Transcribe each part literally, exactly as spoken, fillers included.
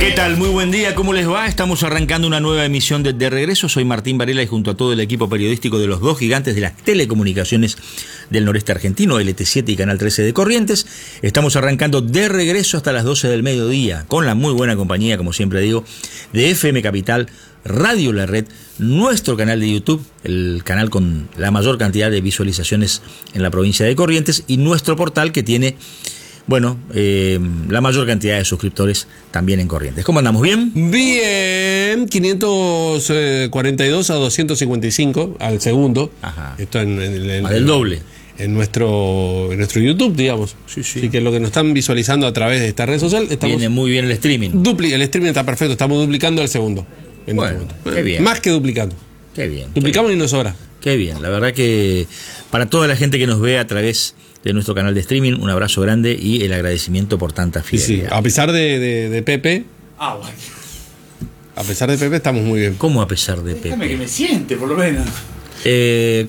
¿Qué tal? Muy buen día, ¿cómo les va? Estamos arrancando una nueva emisión de De Regreso. Soy Martín Varela y junto a todo el equipo periodístico de los dos gigantes de las telecomunicaciones del noreste argentino, L T siete y Canal trece de Corrientes, estamos arrancando De Regreso hasta las doce del mediodía, con la muy buena compañía, como siempre digo, de F M Capital, Radio La Red, nuestro canal de YouTube, el canal con la mayor cantidad de visualizaciones en la provincia de Corrientes, y nuestro portal que tiene... Bueno, eh, la mayor cantidad de suscriptores también en Corrientes. ¿Cómo andamos? ¿Bien? Bien, quinientos cuarenta y dos a doscientos cincuenta y cinco al segundo. Ajá. Esto en, en, en, Más del doble. En nuestro, en nuestro YouTube, digamos. Sí, sí. Así que lo que nos están visualizando a través de esta red social, estamos... Viene muy bien el streaming. Dupli, el streaming está perfecto, estamos duplicando al segundo. En Bueno, este momento. qué bien. Más que duplicando. Qué bien. Duplicamos qué bien. y nos sobra. Qué bien. La verdad que para toda la gente que nos ve a través de nuestro canal de streaming, un abrazo grande y el agradecimiento por tanta fidelidad. Sí, a pesar de, de, de Pepe, Ah, bueno. a pesar de Pepe estamos muy bien. ¿Cómo a pesar de Déjame que Pepe? me siente, por lo menos. Eh,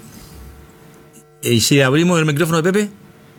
¿Y si abrimos el micrófono de Pepe?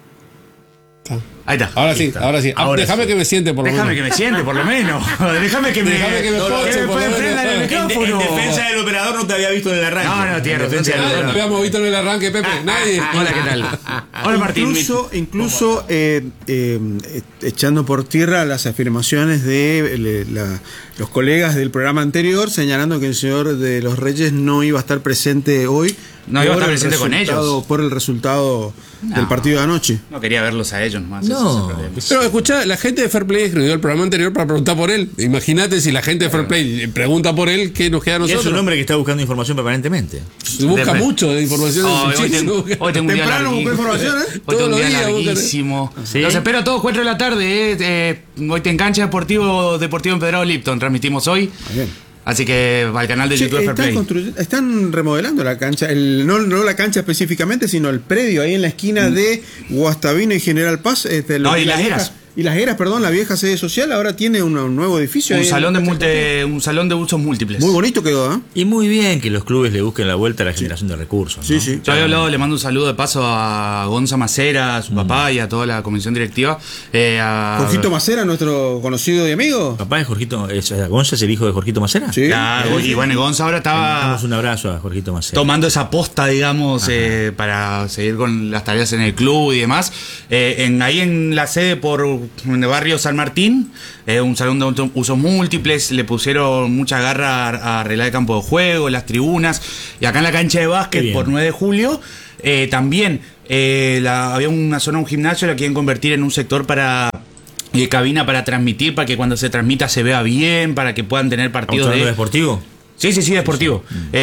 Está. Ahí está. Ahora sí, está. ahora sí. Ahora Déjame sí. que me siente por lo Déjame que menos. me siente, por lo menos. Déjame que me. Déjame que me No, no, ponche, que me por lo menos. prenda el micrófono. del operador no te había visto en el arranque. No, no, tiene defensa del Nadie operador. lo habíamos visto en el arranque, Pepe. Nadie. Hola, ¿qué tal? Hola, Martín. Incluso, incluso eh, eh, echando por tierra las afirmaciones de le- la- los colegas del programa anterior, señalando que el señor de los Reyes no iba a estar presente hoy. No iba a por estar el presente con resultado- ellos. Por el resultado del No. partido de anoche. No quería verlos a ellos más. No. ese es el problema. Pero escuchá, la gente de Fair Play escribió el programa anterior para preguntar por él. Imagínate si la gente de Fair Play pregunta por él, ¿qué nos queda a Y nosotros? es un hombre que está buscando información permanentemente. Se busca De- mucho de información. Oh, en su hoy, chiste, tengo, busca- hoy tengo un día Temprano buscó larguísimo. información, ¿eh? Hoy Todos tengo un los día días buscan. larguísimo. ¿Sí? Los espero a todos cuatro de la tarde. Eh. Eh, hoy te engancha Deportivo Deportivo Empedrado Lipton. Transmitimos hoy. Bien. Así que al canal de Che, YouTube de Fair están, Play. construy- están remodelando la cancha, el, no, no la cancha específicamente, sino el predio ahí en la esquina de Guastavino y General Paz. Este, lo- No, y la Las vieja- Heras. Y Las Heras, perdón, la vieja sede social ahora tiene una- un nuevo edificio. Un ahí en salón, de la- multe- un salón de usos múltiples. Muy bonito quedó, ¿eh? Y muy bien que los clubes le busquen la vuelta a la generación de recursos. Sí, ¿no? sí. Yo había hablado, le mando un saludo de paso a Gonza Macera, a su papá y a toda la comisión directiva. Eh, a, Jorgito Macera, nuestro conocido y amigo. Papá de Jorgito, es, Gonza es el hijo de Jorgito Macera. Sí. la- y bueno, Gonza ahora Le estaba damos un abrazo a Jorgito Macera. tomando esa posta, digamos, eh, para seguir con las tareas en el club y demás. Eh, en, ahí en la sede por en el barrio San Martín, eh, un salón de auto- usos múltiples, le pusieron mucha garra a, a arreglar el campo de juego, las tribunas, y acá en la cancha de Qué básquet bien. por nueve de julio, eh, también eh, la- había una zona, un gimnasio, la quieren convertir en un sector para... eh, cabina para transmitir, para que cuando se transmita se vea bien, para que puedan tener partidos ¿Autonomía de... deportivo? Sí, sí, sí, deportivo.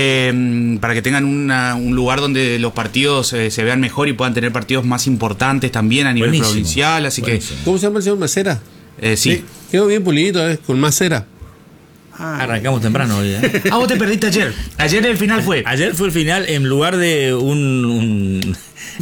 Eh, para que tengan una- un lugar donde los partidos eh, se vean mejor y puedan tener partidos más importantes también a nivel Buenísimo. provincial. Así Buenísimo. ¿Cómo se llama el señor Macera? que, eh, sí. Quedó bien pulidito, ¿eh? Con más cera. Arrancamos temprano hoy, ¿eh? Ah, vos te perdiste ayer. Ayer el final fue. Ayer fue el final en lugar de un... un,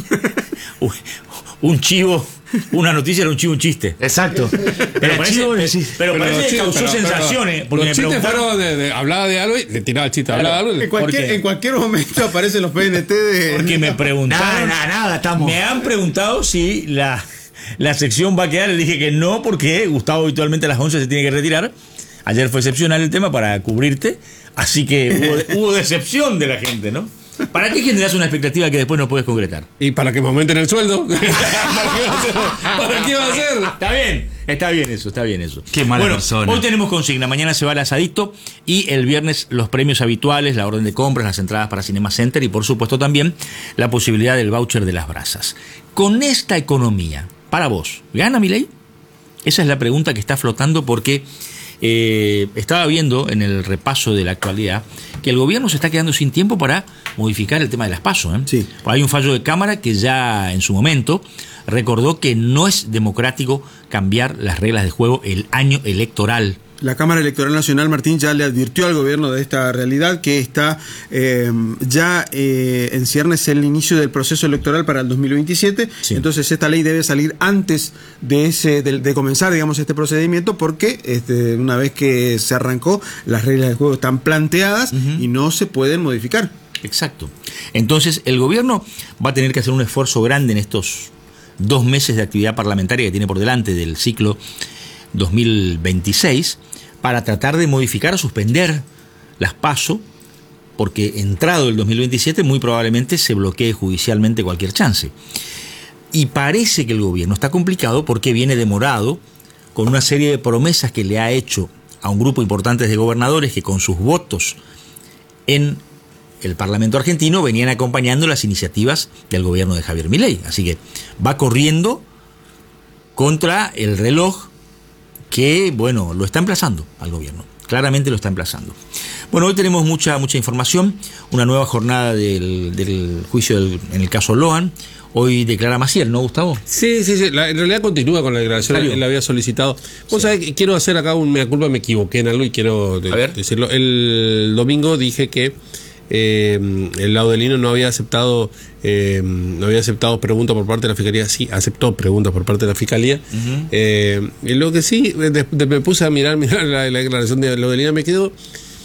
un chivo, una noticia, era un chivo, un chiste. Exacto. Pero parece, chivo, pero, sí. pero parece los que chistes- causó pero- pero sensaciones. Porque me los chistes preguntaron- fueron de, de- hablaba de algo y le tiraba el chiste. Hablaba de algo y le- En cualquier, qué? en cualquier momento aparecen los P N T de. Porque me Nada, preguntaron... nada, nada, estamos. Me han preguntado si la, la sección va a quedar. Le dije que no, porque Gustavo habitualmente a las once se tiene que retirar. Ayer fue excepcional el tema para cubrirte. Así que hubo, hubo decepción de la gente, ¿no? ¿Para qué generas una expectativa que después no puedes concretar? Y para que me aumenten el sueldo. ¿Para qué va a ser? ¿Para qué va a ser? Está bien, está bien eso, está bien eso. Qué mala bueno, persona. Hoy tenemos consigna, mañana se va el asadito y el viernes los premios habituales, la orden de compras, las entradas para Cinema Center y por supuesto también la posibilidad del voucher de las brasas. Con esta economía, para vos, ¿gana Milei? Esa es la pregunta que está flotando porque eh, estaba viendo en el repaso de la actualidad que el gobierno se está quedando sin tiempo para modificar el tema de las PASO. ¿eh? Sí. Hay un fallo de Cámara que ya en su momento recordó que no es democrático cambiar las reglas de juego el año electoral. La Cámara Electoral Nacional, Martín, ya le advirtió al gobierno de esta realidad, que está eh, ya eh, en ciernes el inicio del proceso electoral para el dos mil veintisiete. Sí. Entonces esta ley debe salir antes de ese de, de comenzar, digamos, este procedimiento, porque este, una vez que se arrancó, las reglas del juego están planteadas uh-huh. y no se pueden modificar. Exacto. Entonces el gobierno va a tener que hacer un esfuerzo grande en estos dos meses de actividad parlamentaria que tiene por delante del ciclo dos mil veintiséis para tratar de modificar o suspender las PASO, porque entrado el dos mil veintisiete muy probablemente se bloquee judicialmente cualquier chance. Y parece que el gobierno está complicado porque viene demorado con una serie de promesas que le ha hecho a un grupo importante de gobernadores que con sus votos en el Parlamento argentino venían acompañando las iniciativas del gobierno de Javier Milei. Así que va corriendo contra el reloj que, bueno, lo está emplazando al gobierno. Claramente lo está emplazando. Bueno, hoy tenemos mucha mucha información. Una nueva jornada del, del juicio del, en el caso Loan. Hoy declara Maciel, ¿no, Gustavo? Sí, sí, sí. La, en realidad continúa con la declaración. Él la había solicitado. Vos sí. sabés que quiero hacer acá un mea culpa, me equivoqué en algo y quiero de, decirlo. El domingo dije que eh, el Laudelino no había aceptado eh, no había aceptado preguntas por parte de la Fiscalía. Sí, aceptó preguntas por parte de la Fiscalía. Uh-huh. eh, y lo que sí, de, de, me puse a mirar, mirar la, la declaración de Laudelino, me quedo...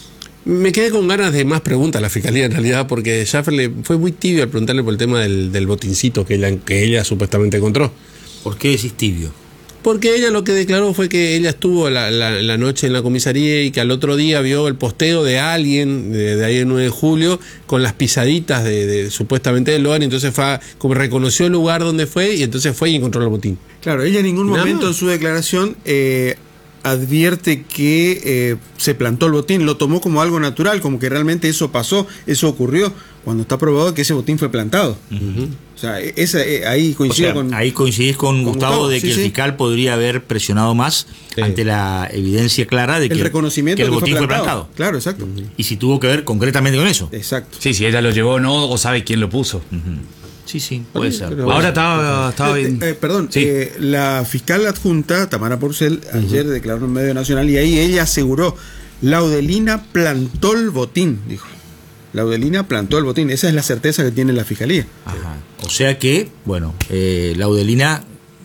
Me quedé con ganas de más preguntas a la Fiscalía en realidad, porque Schaffer le fue muy tibio al preguntarle por el tema del, del botincito que ella, que ella supuestamente encontró. ¿Por qué decís tibio? Porque ella lo que declaró fue que ella estuvo la, la, la noche en la comisaría y que al otro día vio el posteo de alguien de, de ahí el nueve de julio con las pisaditas de, de supuestamente de Loan, y entonces fue a, como reconoció el lugar donde fue y entonces fue y encontró el botín. Claro, ella en ningún Nada momento más. en su declaración eh, advierte que eh, se plantó el botín, lo tomó como algo natural, como que realmente eso pasó, eso ocurrió, cuando está probado que ese botín fue plantado. Uh-huh. O sea, esa, eh, ahí coincido o sea, con... Ahí coincidís con, con Gustavo, Gustavo de que sí, el sí. fiscal podría haber presionado más sí. ante la evidencia clara de que el, reconocimiento que el que botín fue plantado. fue plantado. Claro, exacto. Uh-huh. Y si tuvo que ver concretamente con eso. Exacto. Sí, si ella lo llevó o no, o sabe quién lo puso. Uh-huh. Sí, sí, puede ser. Pero ahora estaba, estaba bien. Eh, eh, perdón, sí. eh, la fiscal adjunta, Tamara Porcel, uh-huh. ayer declaró en medio nacional y ahí ella aseguró, Laudelina plantó el botín, dijo. Laudelina plantó el botín, esa es la certeza que tiene la fiscalía. Ajá. O sea que, bueno, eh, Laudelina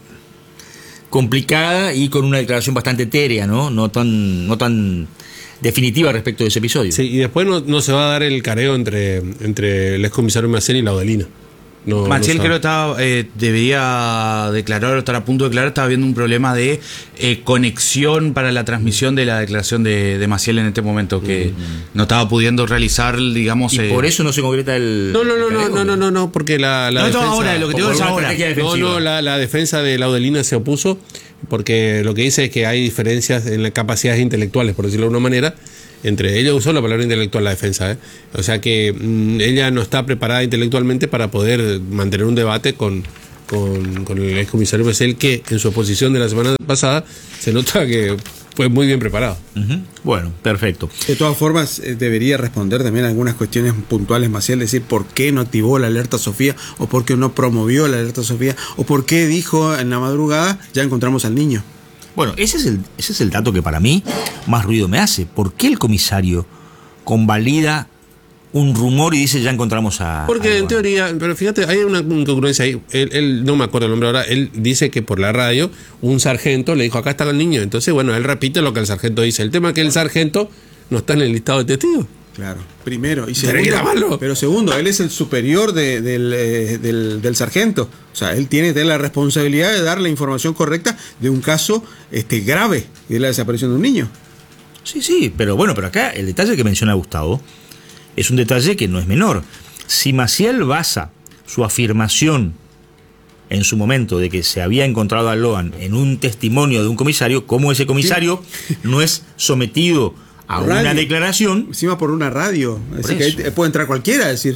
complicada y con una declaración bastante etérea, ¿no? No tan, no tan definitiva respecto de ese episodio. Sí, y después no, no se va a dar el careo entre, entre el excomisario Maciel y Laudelina. No, Maciel no creo que estaba, eh, debería declarar o estar a punto de declarar, estaba viendo un problema de eh, conexión para la transmisión de la declaración de, de Maciel en este momento, que mm. no estaba pudiendo realizar, digamos... Y eh, por eso no se concreta el... No, no, no, no, no, no, no, no, porque la, la no, defensa... No, ahora, lo que te digo es ahora. No, no, la, la defensa de Laudelina se opuso, porque lo que dice es que hay diferencias en las capacidades intelectuales, por decirlo de una manera. Entre ella usó la palabra intelectual la defensa, ¿eh? O sea que mmm, ella no está preparada intelectualmente para poder mantener un debate con, con, con el excomisario Maciel, que en su exposición de la semana pasada se nota que fue muy bien preparado. Uh-huh. Bueno, perfecto. De todas formas, eh, debería responder también algunas cuestiones puntuales Maciel, decir por qué no activó la alerta Sofía, o por qué no promovió la alerta Sofía, o por qué dijo en la madrugada, ya encontramos al niño. Bueno, ese es el ese es el dato que para mí más ruido me hace. ¿Por qué el comisario convalida un rumor y dice ya encontramos a... Porque a en teoría, pero fíjate, hay una incongruencia ahí. Él, él, no me acuerdo el nombre ahora, él dice que por la radio un sargento le dijo acá está el niño. Entonces, bueno, él repite lo que el sargento dice. El tema es que el sargento no está en el listado de testigos. Claro, primero. Y segundo, pero segundo, él es el superior de, del, eh, del, del sargento. O sea, él tiene que tener la responsabilidad de dar la información correcta de un caso este, grave, de la desaparición de un niño. Sí, sí, pero bueno, pero acá el detalle que menciona Gustavo es un detalle que no es menor. Si Maciel basa su afirmación en su momento de que se había encontrado a Loan en un testimonio de un comisario, ¿cómo ese comisario sí. no es sometido a radio, una declaración? Encima por una radio. Así que ahí puede entrar cualquiera a decir.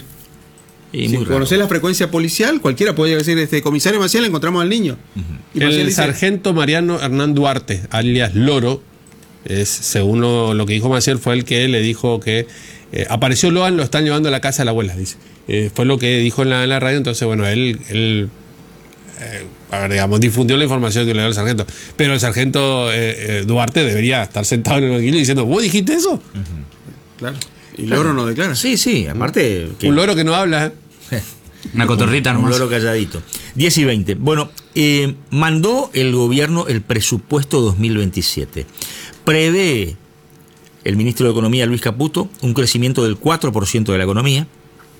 Y si conocés la frecuencia policial, cualquiera puede decir, este comisario Maciel, encontramos al niño. Uh-huh. Y el dice, sargento Mariano Hernán Duarte, alias Loro, es, según lo, lo que dijo Maciel, fue el que le dijo que eh, apareció Loan, lo están llevando a la casa de la abuela, dice. Eh, fue lo que dijo en la, en la radio, entonces bueno, él... él Eh, a ver, digamos, difundió la información que le dio el sargento, pero el sargento eh, eh, Duarte debería estar sentado en el banquillo diciendo, ¿vos dijiste eso? Uh-huh. Claro. Y Loro no declara. Sí, sí, aparte que... un loro que no habla, ¿eh? Una cotorrita nomás. Un loro calladito. diez y veinte. Bueno, eh, mandó el gobierno el presupuesto dos mil veintisiete. Prevé el ministro de Economía, Luis Caputo, un crecimiento del cuatro por ciento de la economía,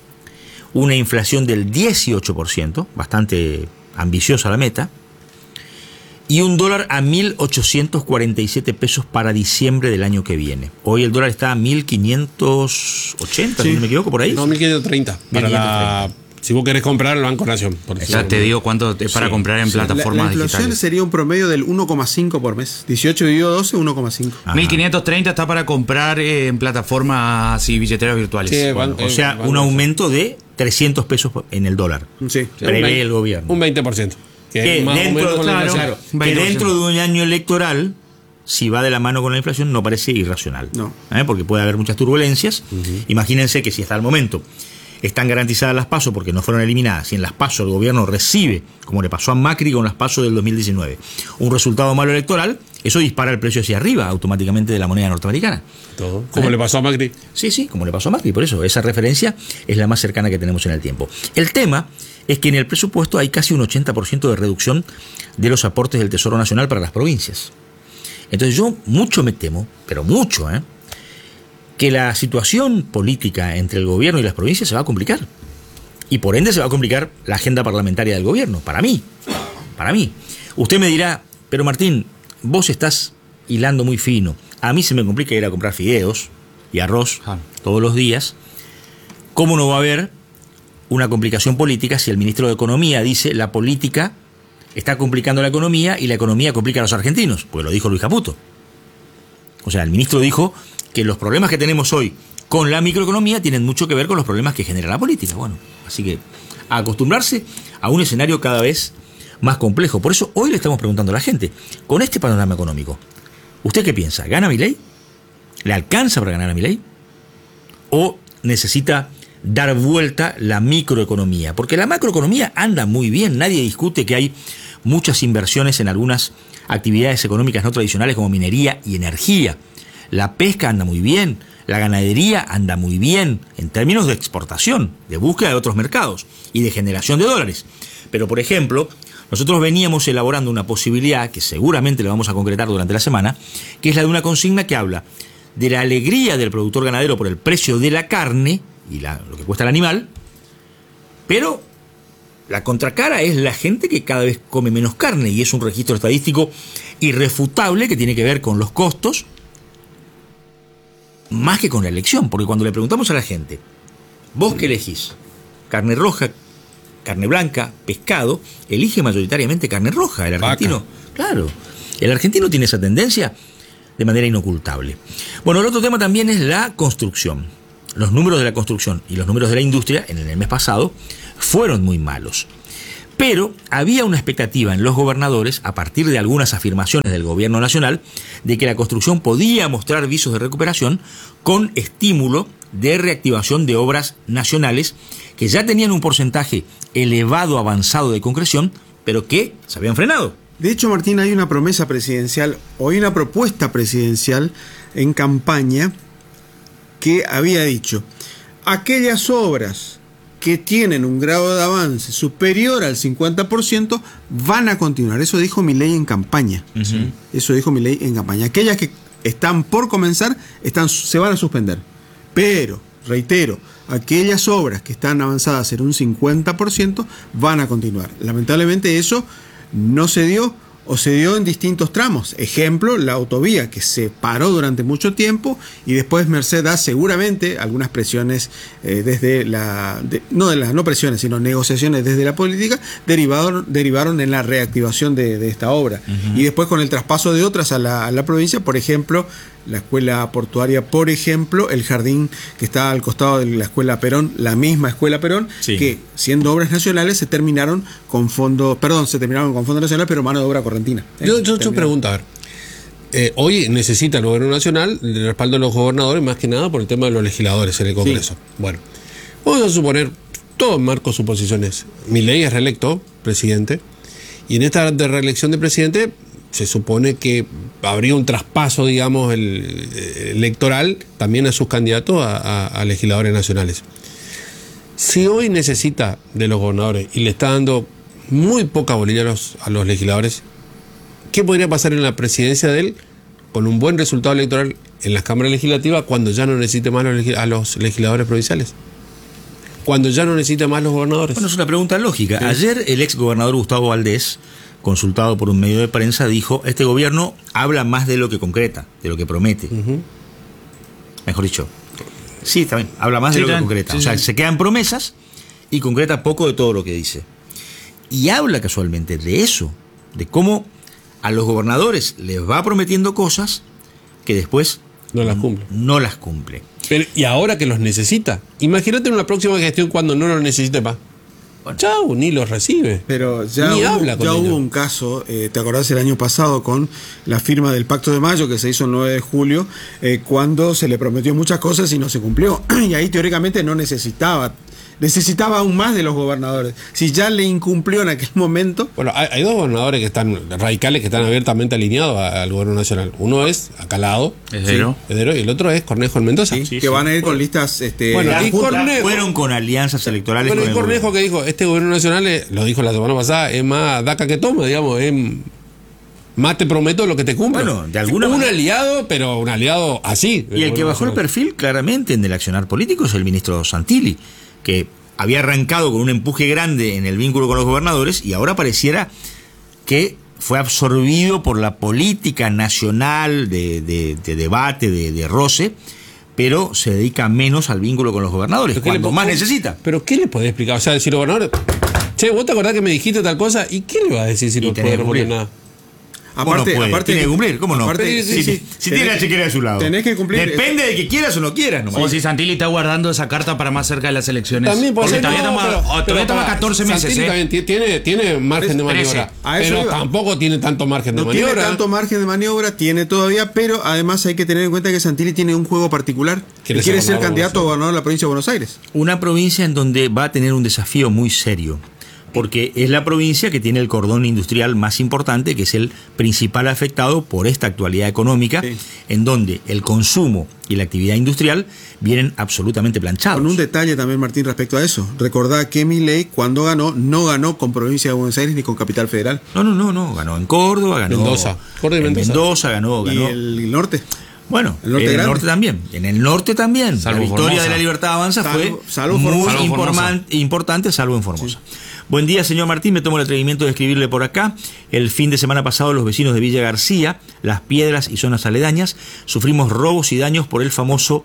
una inflación del dieciocho por ciento, bastante ambiciosa la meta, y un dólar a mil ochocientos cuarenta y siete pesos para diciembre del año que viene. Hoy el dólar está a mil quinientos ochenta, sí, si no me equivoco, por ahí. No, mil quinientos treinta. Para la... Si vos querés comprar el Banco Nación. Por ya te digo cuánto es para sí, comprar en sí, plataformas la, la inflación digitales. Sería un promedio del uno coma cinco por mes. dieciocho dividido doce, uno coma cinco. mil quinientos treinta está para comprar eh, en plataformas y billeteras virtuales. Sí, bueno, van, o sea, eh, un aumento de trescientos pesos en el dólar. Sí. Prevé el gobierno. Un veinte por ciento. Que, que, dentro, claro, claro, que dentro de un año electoral, si va de la mano con la inflación, no parece irracional. No. ¿Eh? Porque puede haber muchas turbulencias. Uh-huh. Imagínense que si hasta el momento están garantizadas las PASO porque no fueron eliminadas, y en las PASO el gobierno recibe, como le pasó a Macri con las PASO del dos mil diecinueve, un resultado malo electoral, eso dispara el precio hacia arriba automáticamente de la moneda norteamericana. Todo. Como ¿Eh? le pasó a Macri. Sí, sí, como le pasó a Macri, por eso esa referencia es la más cercana que tenemos en el tiempo. El tema es que en el presupuesto hay casi un ochenta por ciento de reducción de los aportes del Tesoro Nacional para las provincias. Entonces yo mucho me temo, pero mucho, ¿eh? que la situación política entre el gobierno y las provincias se va a complicar. Y por ende se va a complicar la agenda parlamentaria del gobierno, para mí. Para mí. Usted me dirá, pero Martín, vos estás hilando muy fino. A mí se me complica ir a comprar fideos y arroz ah. todos los días. ¿Cómo no va a haber una complicación política si el ministro de Economía dice la política está complicando la economía y la economía complica a los argentinos? Pues lo dijo Luis Caputo. O sea, el ministro dijo que los problemas que tenemos hoy con la microeconomía tienen mucho que ver con los problemas que genera la política. Bueno, así que a acostumbrarse a un escenario cada vez más complejo. Por eso hoy le estamos preguntando a la gente, con este panorama económico, ¿usted qué piensa? ¿Gana Milei? ¿Le alcanza para ganar a Milei? ¿O necesita dar vuelta la microeconomía? Porque la macroeconomía anda muy bien. Nadie discute que hay muchas inversiones en algunas actividades económicas no tradicionales como minería y energía. La pesca anda muy bien, la ganadería anda muy bien en términos de exportación, de búsqueda de otros mercados y de generación de dólares. Pero, por ejemplo, nosotros veníamos elaborando una posibilidad que seguramente la vamos a concretar durante la semana, que es la de una consigna que habla de la alegría del productor ganadero por el precio de la carne y la, lo que cuesta el animal, pero la contracara es la gente que cada vez come menos carne, y es un registro estadístico irrefutable que tiene que ver con los costos más que con la elección. Porque cuando le preguntamos a la gente, ¿vos qué elegís? ¿Carne roja, carne blanca, pescado? Elige mayoritariamente carne roja. El argentino, Vaca. claro, el argentino tiene esa tendencia de manera inocultable. Bueno, el otro tema también es la construcción. Los números de la construcción y los números de la industria en el mes pasado fueron muy malos. Pero había una expectativa en los gobernadores, a partir de algunas afirmaciones del gobierno nacional, de que la construcción podía mostrar visos de recuperación con estímulo de reactivación de obras nacionales que ya tenían un porcentaje elevado, avanzado de concreción, pero que se habían frenado. De hecho, Martín, hay una promesa presidencial, o hay una propuesta presidencial en campaña que había dicho, aquellas obras que tienen un grado de avance superior al cincuenta por ciento van a continuar. Eso dijo Milei en campaña. Uh-huh. Eso dijo Milei en campaña. Aquellas que están por comenzar están, se van a suspender. Pero, reitero, aquellas obras que están avanzadas en un cincuenta por ciento van a continuar. Lamentablemente eso no se dio, o se dio en distintos tramos. Ejemplo, la autovía, que se paró durante mucho tiempo y después Merced da seguramente algunas presiones eh, desde la... De, no de las no presiones, sino negociaciones desde la política, derivaron, derivaron en la reactivación de, de esta obra. Uh-huh. Y después con el traspaso de otras a la, a la provincia, por ejemplo, la escuela portuaria, por ejemplo, el jardín que está al costado de la escuela Perón, la misma escuela Perón, sí. que siendo obras nacionales se terminaron con fondo, perdón, se terminaron con fondo nacional, pero mano de obra correntina. ¿eh? Yo, yo, yo pregunto, a ver, eh, hoy necesita el gobierno nacional el respaldo de los gobernadores, más que nada por el tema de los legisladores en el Congreso. Sí. Bueno, vamos a suponer, todo marco suposiciones, Milei es reelecto presidente, y en esta de reelección de presidente se supone que habría un traspaso, digamos, el, el electoral también a sus candidatos a, a, a legisladores nacionales. Si hoy necesita de los gobernadores y le está dando muy poca bolilla a los, a los legisladores, ¿qué podría pasar en la presidencia de él con un buen resultado electoral en las cámaras legislativas cuando ya no necesite más los, a los legisladores provinciales? Cuando ya no necesita más los gobernadores. Bueno, es una pregunta lógica. Sí. Ayer el ex gobernador Gustavo Valdés consultado por un medio de prensa, dijo: este gobierno habla más de lo que concreta, de lo que promete. Uh-huh. Mejor dicho, sí, también, habla más sí, de lo que concreta. Sí, o sea, sí. se quedan promesas y concreta poco de todo lo que dice. Y habla casualmente de eso, de cómo a los gobernadores les va prometiendo cosas que después no las cumple. No las cumple. Pero, y ahora que los necesita, imagínate en una próxima gestión cuando no los necesite más. Bueno. Chau, ni los recibe. Pero ya ni hubo, habla con ya ellos. hubo un caso, eh, ¿te acordás el año pasado con la firma del Pacto de Mayo que se hizo el nueve de julio, eh, cuando se le prometió muchas cosas y no se cumplió? Y ahí teóricamente no necesitaba. Necesitaba aún más de los gobernadores. Si ya le incumplió en aquel momento. Bueno, hay, hay dos gobernadores que están radicales, que están abiertamente alineados a, al gobierno nacional. Uno es Acalado, Edero, sí, Edero, y el otro es Cornejo en Mendoza. Sí, sí, que sí. van a ir con listas. Este, bueno, y Cornejo, fueron con alianzas electorales. Bueno, con y Cornejo que dijo: este gobierno nacional, es, lo dijo la semana pasada, es más daca que toma, digamos, es más te prometo lo que te cumplo. Bueno, de alguna un manera. aliado, pero un aliado así. Y el que bajó el perfil claramente en el accionar político es el ministro Santilli, que había arrancado con un empuje grande en el vínculo con los gobernadores y ahora pareciera que fue absorbido por la política nacional de, de, de debate, de, de roce, pero se dedica menos al vínculo con los gobernadores, cuando más necesita. ¿Pero qué le podés explicar? O sea, decir los gobernadores: che, vos te acordás que me dijiste tal cosa, ¿y qué le vas a decir si no puede responder nada? Aparte, bueno, aparte tiene que cumplir, ¿cómo no? Aparte, si sí, sí, si tiene la chequera de su lado. Tenés que cumplir. Depende de que quieras o no quieras. Nomás. O si Santilli está guardando esa carta para más cerca de las elecciones. También puede Porque ser, todavía no, toma, pero, todavía toma catorce meses. Santilli ¿eh? también tiene, tiene margen de maniobra. Pero iba. tampoco tiene tanto margen de no maniobra. No tiene tanto margen de maniobra, tiene todavía, pero además hay que tener en cuenta que Santilli tiene un juego particular. Quiere, quiere ser candidato a gobernador de la provincia de Buenos Aires. Una provincia en donde va a tener un desafío muy serio, porque es la provincia que tiene el cordón industrial más importante, que es el principal afectado por esta actualidad económica, sí. en donde el consumo y la actividad industrial vienen absolutamente planchados. Con un detalle también, Martín, respecto a eso. Recordá que Milei, cuando ganó, no ganó con provincia de Buenos Aires ni con Capital Federal. No, no, no, no. Ganó en Córdoba, ganó Mendoza. Córdoba y en Mendoza. Mendoza, ganó, ganó. ¿Y el norte? Bueno, el norte, en el norte también. En el norte también. Salvo la victoria Formosa. de la Libertad Avanza salvo, fue salvo muy Formosa. informa- importante, salvo en Formosa. Sí. Buen día, señor Martín. Me tomo el atrevimiento de escribirle por acá. El fin de semana pasado, los vecinos de Villa García, Las Piedras y zonas aledañas, sufrimos robos y daños por el famoso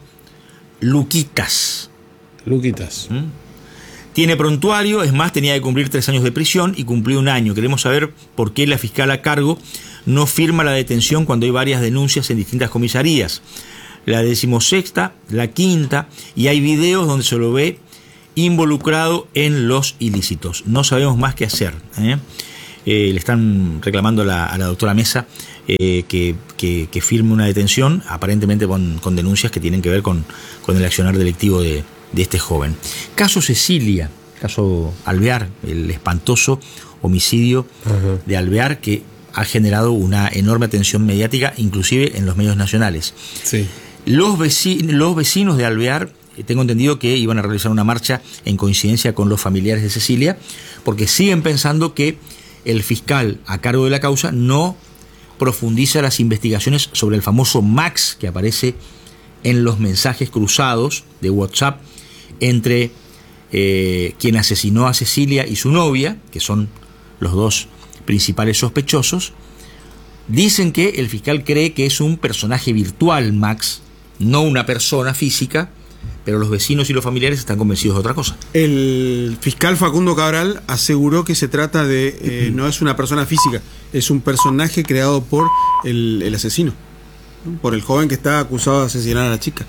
Luquitas. Luquitas. ¿Mm? Tiene prontuario, es más, tenía que cumplir tres años de prisión y cumplió un año. Queremos saber por qué la fiscal a cargo no firma la detención cuando hay varias denuncias en distintas comisarías. La decimosexta, la quinta, y hay videos donde se lo ve involucrado en los ilícitos. No sabemos más qué hacer. ¿eh? Eh, le están reclamando a la, a la doctora Mesa eh, que, que, que firme una detención, aparentemente con, con denuncias que tienen que ver con, con el accionar delictivo de, de este joven. Caso Cecilia, caso Alvear, el espantoso homicidio uh-huh. de Alvear, que ha generado una enorme atención mediática, inclusive en los medios nacionales. Sí. Los, veci- los vecinos de Alvear, tengo entendido que iban a realizar una marcha en coincidencia con los familiares de Cecilia, porque siguen pensando que el fiscal a cargo de la causa no profundiza las investigaciones sobre el famoso Max que aparece en los mensajes cruzados de WhatsApp entre eh, quien asesinó a Cecilia y su novia, que son los dos principales sospechosos. Dicen que el fiscal cree que es un personaje virtual, Max, no una persona física, pero los vecinos y los familiares están convencidos de otra cosa. El fiscal Facundo Cabral aseguró que se trata de, eh, no es una persona física, es un personaje creado por el, el asesino, ¿no? Por el joven que está acusado de asesinar a la chica.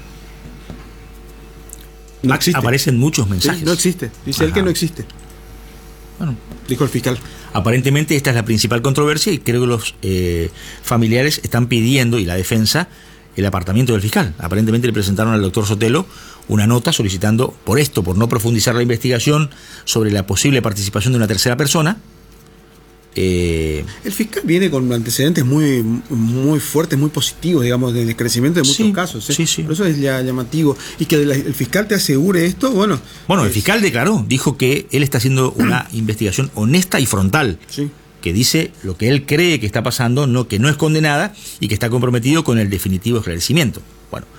No existe. Aparecen muchos mensajes. Sí, no existe. Dice Ajá. él que no existe. Bueno, dijo el fiscal. Aparentemente esta es la principal controversia y creo que los eh, familiares están pidiendo, y la defensa, el apartamiento del fiscal. Aparentemente le presentaron al doctor Sotelo una nota solicitando por esto, por no profundizar la investigación sobre la posible participación de una tercera persona. Eh, el fiscal viene con antecedentes muy muy fuertes, muy positivos, digamos, del crecimiento de muchos sí, casos. ¿eh? Sí, sí. Por eso es ya llamativo. Y que el fiscal te asegure esto, bueno. Bueno, es... el fiscal declaró, dijo que él está haciendo una investigación honesta y frontal. Sí. Que dice lo que él cree que está pasando, no que no es condenada y que está comprometido con el definitivo esclarecimiento. Bueno,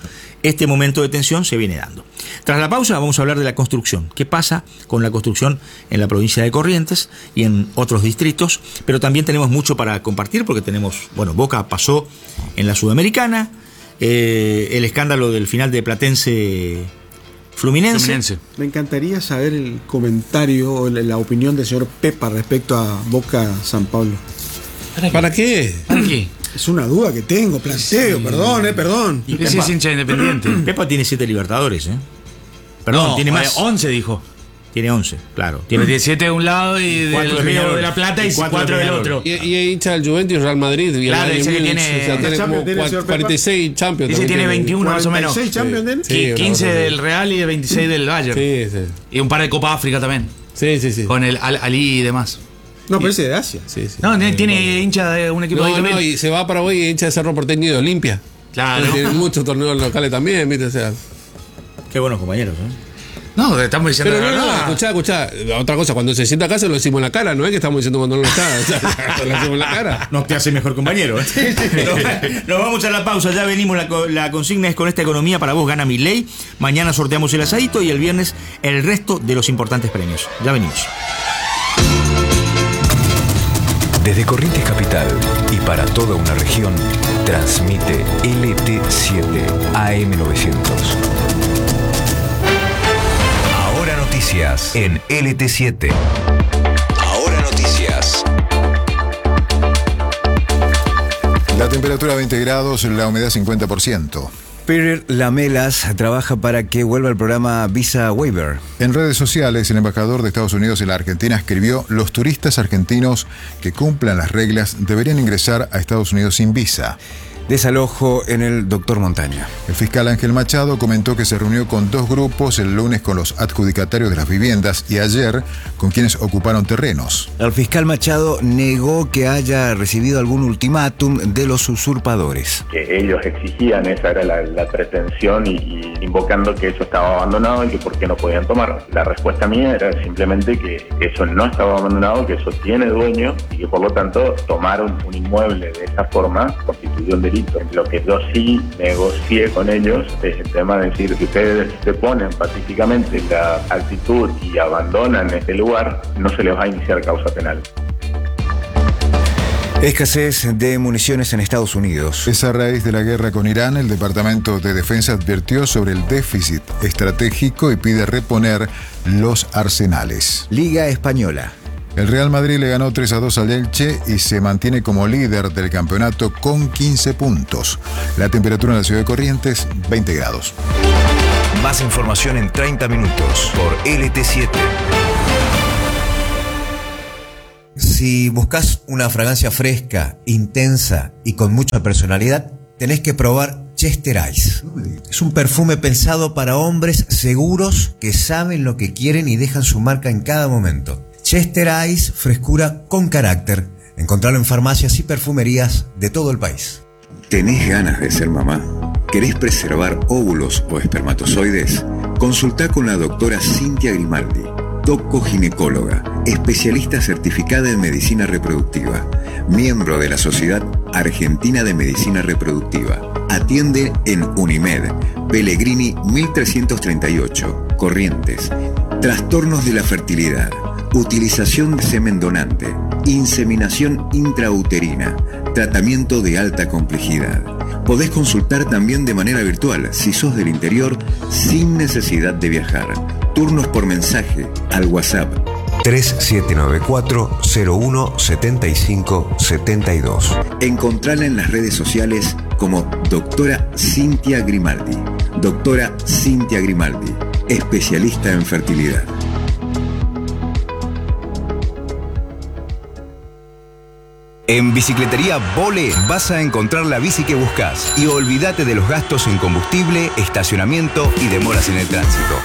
este momento de tensión se viene dando. Tras la pausa vamos a hablar de la construcción. ¿Qué pasa con la construcción en la provincia de Corrientes y en otros distritos? Pero también tenemos mucho para compartir porque tenemos, bueno, Boca pasó en la Sudamericana, eh, el escándalo del final de Platense Fluminense. Fluminense. Me encantaría saber el comentario o la opinión del señor Pepa respecto a Boca San Pablo. ¿Para qué? ¿Para qué? Es una duda que tengo, planteo, sí. perdón, eh, perdón. ¿Y qué si es hincha independiente? Pepa tiene siete Libertadores, eh. Perdón, no, tiene más. once dijo. Tiene once, claro. Tiene diecisiete de un lado y del Río de la Plata y cuatro del otro. Y, y es hincha del Juventus y Real Madrid. Y claro, dice que tiene, o sea, tiene como tiene cuarenta y seis Champions. Dice que tiene veintiuno más o menos. ¿cuarenta y seis Champions tiene? Sí, quince del Real y de veintiséis del Bayern. Sí, sí. Y un par de Copa África también. Sí, sí, sí. Con el Al Ali y demás. No, pero ese de Asia. Sí, sí. No, tiene, tiene hincha de un equipo no, de ahí también. No, y se va a Paraguay y hincha de Cerro Porteño y de Olimpia. Claro. Tiene muchos torneos locales también, ¿viste? O sea. Qué buenos compañeros, ¿eh? No, estamos diciendo Pero la no, verdad. no, escuchá, escuchá. Otra cosa, cuando se sienta acá se lo decimos en la cara, no es que estamos diciendo cuando no lo está. O sea, lo decimos en la cara. No te hace mejor compañero. ¿eh? nos, nos vamos a la pausa, ya venimos. La, la consigna es: con esta economía para vos gana Milei. Mañana sorteamos el asadito y el viernes el resto de los importantes premios. Ya venimos. Desde Corrientes Capital y para toda una región, transmite L T siete A M novecientos. Ahora noticias en L T siete. Ahora noticias. La temperatura veinte grados, la humedad cincuenta por ciento. Peter Lamelas trabaja para que vuelva el programa Visa Waiver. En redes sociales, el embajador de Estados Unidos en la Argentina escribió: los turistas argentinos que cumplan las reglas deberían ingresar a Estados Unidos sin visa. Desalojo en el Doctor Montaña. El fiscal Ángel Machado comentó que se reunió con dos grupos, el lunes con los adjudicatarios de las viviendas y ayer con quienes ocuparon terrenos. El fiscal Machado negó que haya recibido algún ultimátum de los usurpadores. Que ellos exigían, esa era la, la pretensión, y, y invocando que eso estaba abandonado y que por qué no podían tomarlo. La respuesta mía era simplemente que eso no estaba abandonado, que eso tiene dueño y que por lo tanto tomar un, un inmueble de esa forma constituye un delito. Lo que yo sí negocié con ellos es el tema de decir que ustedes se ponen pacíficamente la actitud y abandonan este lugar, no se les va a iniciar causa penal. Escasez de municiones en Estados Unidos. Es a raíz de la guerra con Irán, el Departamento de Defensa advirtió sobre el déficit estratégico y pide reponer los arsenales. Liga Española. El Real Madrid le ganó tres a dos al Elche y se mantiene como líder del campeonato con quince puntos. La temperatura en la ciudad de Corrientes, veinte grados. Más información en treinta minutos por L T siete. Si buscas una fragancia fresca, intensa y con mucha personalidad, tenés que probar Chester Ice. Es un perfume pensado para hombres seguros que saben lo que quieren y dejan su marca en cada momento. Chester Ice, frescura con carácter. Encontralo en farmacias y perfumerías de todo el país. ¿Tenés ganas de ser mamá? ¿Querés preservar óvulos o espermatozoides? Consultá con la doctora Cintia Grimaldi, doco-ginecóloga, especialista certificada en medicina reproductiva, miembro de la Sociedad Argentina de Medicina Reproductiva. Atiende en Unimed, Pellegrini mil trescientos treinta y ocho, Corrientes. Trastornos de la fertilidad, utilización de semen donante, inseminación intrauterina, tratamiento de alta complejidad. Podés consultar también de manera virtual si sos del interior sin necesidad de viajar. Turnos por mensaje al WhatsApp tres siete nueve cuatro cero uno siete cinco siete dos. Encontrala en las redes sociales como doctora Cintia Grimaldi. Doctora Cintia Grimaldi, especialista en fertilidad. En Bicicletería Vole vas a encontrar la bici que buscas y olvídate de los gastos en combustible, estacionamiento y demoras en el tránsito.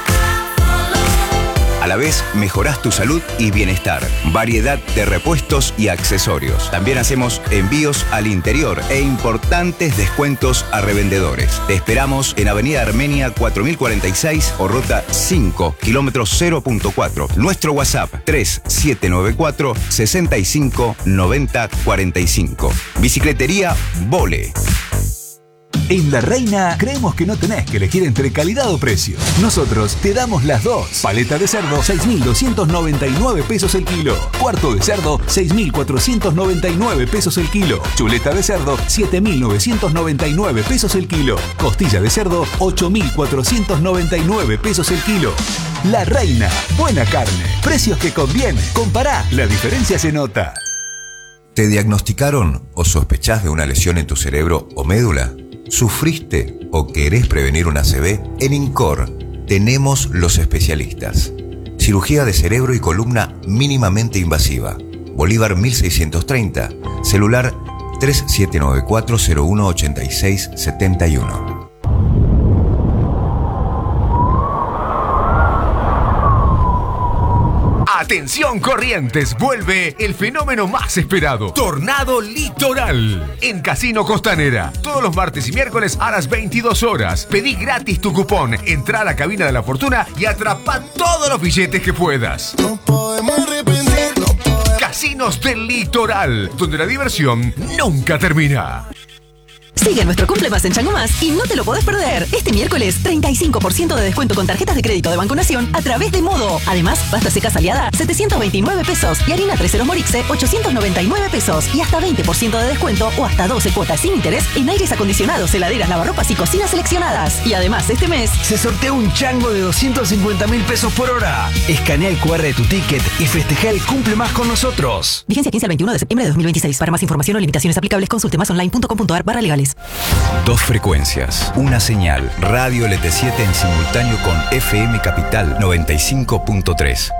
A la vez, mejorás tu salud y bienestar. Variedad de repuestos y accesorios. También hacemos envíos al interior e importantes descuentos a revendedores. Te esperamos en Avenida Armenia cuatro mil cuarenta y seis o Ruta cinco, kilómetro cero punto cuatro. Nuestro WhatsApp tres siete nueve cuatro seis cinco nueve cero cuatro cinco. Bicicletería Vole. En La Reina creemos que no tenés que elegir entre calidad o precio. Nosotros te damos las dos. Paleta de cerdo, seis mil doscientos noventa y nueve pesos el kilo. Cuarto de cerdo, seis mil cuatrocientos noventa y nueve pesos el kilo. Chuleta de cerdo, siete mil novecientos noventa y nueve pesos el kilo. Costilla de cerdo, ocho mil cuatrocientos noventa y nueve pesos el kilo. La Reina, buena carne, precios que convienen. Compará, la diferencia se nota. ¿Te diagnosticaron o sospechás de una lesión en tu cerebro o médula? ¿Sufriste o querés prevenir una A C V? En INCOR tenemos los especialistas. Cirugía de cerebro y columna mínimamente invasiva. Bolívar mil seiscientos treinta. Celular tres siete nueve cuatro cero uno ocho seis siete uno. Atención Corrientes, vuelve el fenómeno más esperado, Tornado Litoral, en Casino Costanera. Todos los martes y miércoles a las veintidós horas. Pedí gratis tu cupón, entra a la cabina de la fortuna y atrapa todos los billetes que puedas. No podemos arrepentir, no podemos. Casinos del Litoral, donde la diversión nunca termina. Sigue nuestro Cumple Más en Chango Más y no te lo podés perder. Este miércoles, treinta y cinco por ciento de descuento con tarjetas de crédito de Banco Nación a través de Modo. Además, pasta seca Aliada, setecientos veintinueve pesos y harina tres ceros Morixe, ochocientos noventa y nueve pesos y hasta veinte por ciento de descuento o hasta doce cuotas sin interés en aires acondicionados, heladeras, lavarropas y cocinas seleccionadas. Y además, este mes se sortea un chango de doscientos cincuenta mil pesos por hora. Escanea el cu erre de tu ticket y festeja el Cumple Más con nosotros. Vigencia quince al veintiuno de septiembre de dos mil veintiséis. Para más información o limitaciones aplicables, consulte más online punto com punto ar barra legales. Dos frecuencias, una señal, Radio L T siete en simultáneo con F M Capital noventa y cinco punto tres.